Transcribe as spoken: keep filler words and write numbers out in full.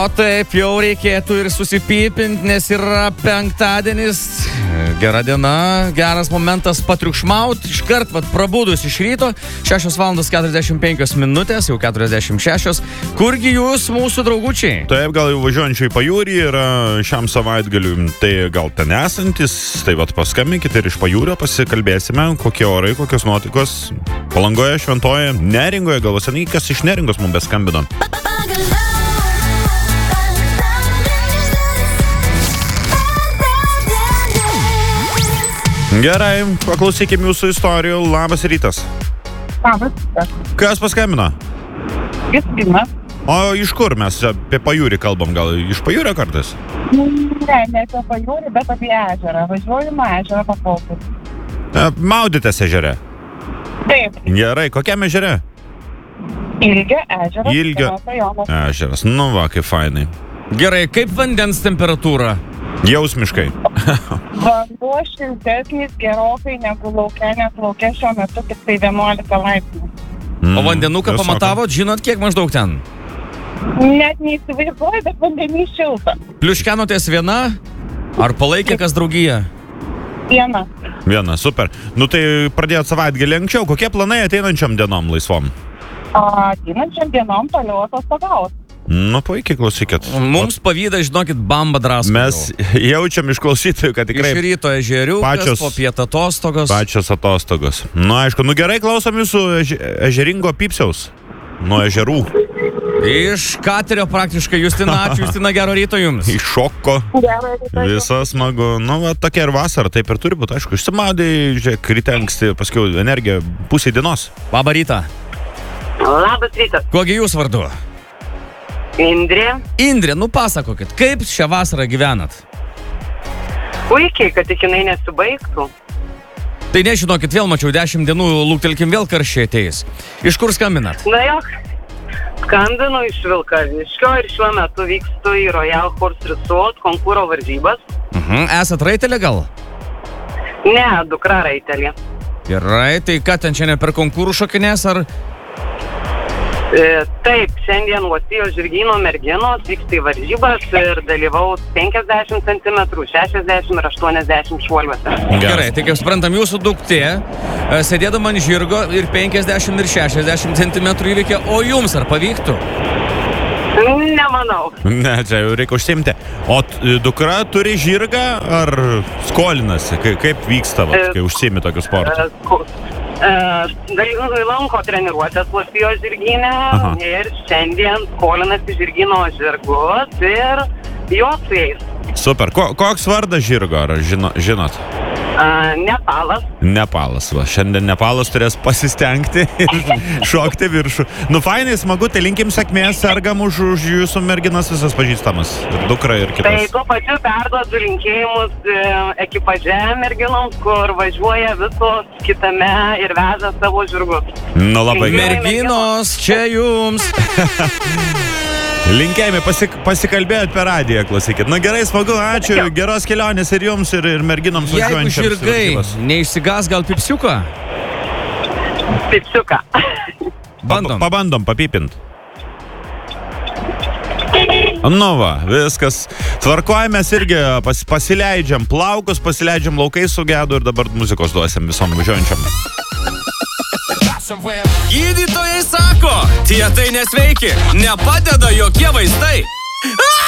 taip, jau reikėtų ir susipypinti, nes yra penktadienis. Gera diena, geras momentas patriukšmauti. Iškart, vat, prabudus iš ryto, šešios valandos keturiasdešimt penkios minutės, jau keturiasdešimt šešios. Kurgi jūs, mūsų draugučiai? Taip, gal jau važiuojančiai Pajūrį yra šiam savaitgaliui, tai gal ten esantis, tai vat paskambinkite ir iš Pajūrio pasikalbėsime, kokie orai, kokios nuotaikos Palangoje, Šventoje, Neringoje, gal seniai, kas iš Neringos mums beskambino. Gerai, paklausykim jūsų istorijų. Labas rytas. Labas. Kas paskambino? Justina. O iš kur mes apie Pajūrį kalbam? Gal iš Pajūrio kartais? Ne, ne apie Pajūrį, bet apie ežerą. Važiuoju nuo ežerą paplaukti. Maudėtės ežere? Taip. Gerai, kokiam ežere? Ilgio ežeras. Ilgio ežeras. Nu va, kaip fainai. Gerai, kaip vandens temperatūra? Jausmiškai. Vanduo šiltesnis gerokai negu lauke, nes lauke šiuo metu tik tai vienuolika laipsnių. Mm, o vandenuką pamatavot, žinot, kiek maždaug ten? Net neįsivaizduoju, bet vandenys šilta. Pliuškenotės viena? Ar palaikė kas draugiją? Viena. Viena, super. Nu tai pradėjot savaitgalį anksčiau. Kokie planai ateinančiam dienom laisvom? A, ateinančiam dienom toliau atostogauti. Nu, puikiai, klausykit. Mums pavyda, žinokit, bamba drąsų. Mes jaučiam iš klausytojų, kad tikrai... Iš ryto ežeriukas, pačios, po pietą atostogos. Pačios atostogos. Nu, aišku, nu gerai, klausom jūsų ež, ežeringo Pypsiaus. Nuo ežerų. Iš Katerio praktiškai, Justina, ačiū, Justina, gero ryto jums. Iš Šoko. Gero ryto. Visas smagu. Nu, va, tokia ir vasara, taip ir turi būti. Aišku, išsimaudai, žiūrėk, ryte anksti, paskiau energija pusė dienos. Labą rytą. Labas rytas. Kuogi jūs vardu? Indrė. Indrė, nu pasakokit, kaip šią vasarą gyvenat? Puikiai, kad tik jinai nesibaigtų. Tai nežinokit, vėl mačiau dešimt dienų, lūktelkim vėl karščiai ateis. Iš kur skambinat? Na jo, skambinu iš Vilkaviškio ir šiuo metu vykstu į Royal Horse Resort konkūro varžybas. Mhm, esat raitelė gal? Ne, dukra raitelė. Gerai, tai ką ten šiandien per konkūrų šokinės, ar... E, taip, šiandien Uostijos žirgyno merginos vyksta į varžybas ir dalyvaus penkiasdešimt centimetrų, šešiasdešimt ir aštuoniasdešimt šuoliuose. Gerai, tai kaip suprantam, jūsų duktė sėdėdama ant žirgo ir penkiasdešimt ir šešiasdešimt centimetrų įveikė, o jums ar pavyktų? Nemanau. Ne, čia jau reikia užsiimti. O dukra turi žirgą ar skolinasi? Kaip, kaip vyksta, va, kai užsiimi tokiu sportu? Dalyvai lanko treniruotės Uostijos žirgyne. Aha. Ir šiandien skolinasi žirgyno žirgus ir jos su jais. Super. Ko, koks vardas žirgo, ar žino, žinot? Uh, Nepalas. Nepalas, va. Šiandien Nepalas turės pasistengti ir šokti viršų. Nu, fainai, smagu, tai linkim sėkmės, sergam už, už jūsų merginas visas pažįstamas. Ir dukra, ir kitas. Tai tuo pačiu perduodu linkėjimus e, ekipaže merginoms, kur važiuoja visos kitame ir veža savo žirgus. Nu, labai gerai. Merginos, čia jums. Linkėjimai, pasik, pasikalbėjot per radiją, klausykit. Na gerai, smagu, ačiū, geros kelionės ir jums, ir, ir merginoms važiuojančiams. Jeigu žirgai neišsigas, gal pipsiuką? Pipsiuką. Bandom. Pa, pabandom, papipint. Nu va, viskas. Tvarkojamės irgi, pas, pasileidžiam plaukus, pasileidžiam laukai sugedu ir dabar muzikos duosim visom važiuojančiam. Gydytojai sako, tie tai nesveiki, nepadeda jokie vaistai.